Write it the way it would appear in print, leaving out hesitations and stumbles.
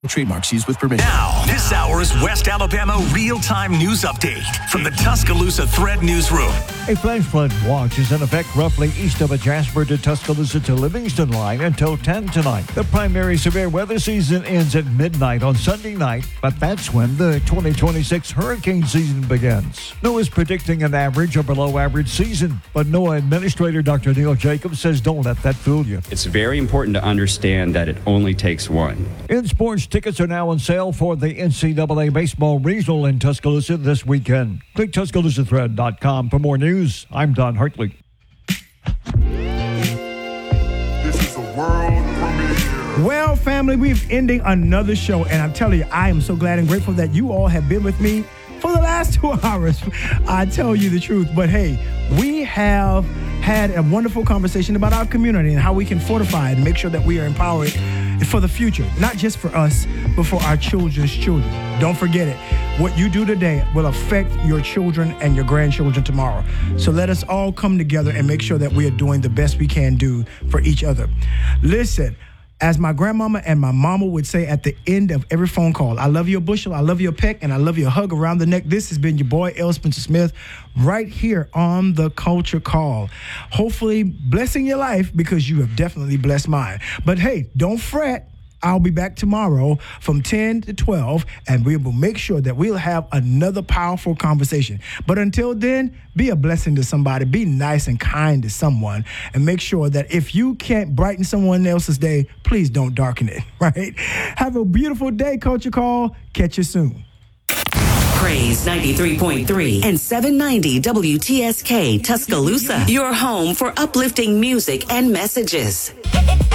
Trademarks used with permission. Now, this hour's West Alabama real-time news update from the Tuscaloosa Thread Newsroom. A flash flood watch is in effect roughly east of the Jasper to Tuscaloosa to Livingston line until 10 tonight. The primary severe weather season ends at midnight on Sunday night, but that's when the 2026 hurricane season begins. NOAA is predicting an average or below average season, but NOAA Administrator Dr. Neil Jacobs says don't let that fool you. It's very important to understand that it only takes one. In sports, tickets are now on sale for the NCAA Baseball Regional in Tuscaloosa this weekend. Click TuscaloosaThread.com for more news. I'm Don Hartley. This is a world premiere. Well, family, we're ending another show, and I'm telling you, I am so glad and grateful that you all have been with me for the last 2 hours. I tell you the truth, but hey, we have had a wonderful conversation about our community and how we can fortify it and make sure that we are empowered for the future, not just for us, but for our children's children. Don't forget it. What you do today will affect your children and your grandchildren tomorrow. So let us all come together and make sure that we are doing the best we can do for each other. Listen, as my grandmama and my mama would say at the end of every phone call, I love you a bushel, I love you a peck, and I love you a hug around the neck. This has been your boy, L. Spencer Smith, right here on The Culture Call. Hopefully blessing your life, because you have definitely blessed mine. But hey, don't fret. I'll be back tomorrow from 10 to 12, and we will make sure that we'll have another powerful conversation. But until then, be a blessing to somebody. Be nice and kind to someone, and make sure that if you can't brighten someone else's day, please don't darken it, right? Have a beautiful day, Culture Call. Catch you soon. Praise 93.3 and 790 WTSK Tuscaloosa, your home for uplifting music and messages.